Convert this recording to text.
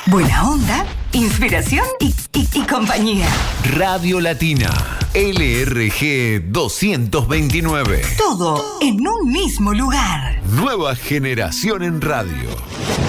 Buena onda, inspiración y compañía. Radio Latina, LRG 229. Todo en un mismo lugar. Nueva generación en radio.